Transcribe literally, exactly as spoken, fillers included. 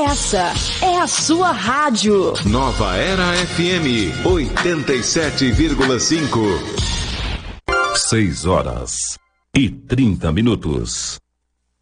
Essa é a sua rádio. Nova Era F M oitenta e sete vírgula cinco. Seis horas e trinta minutos.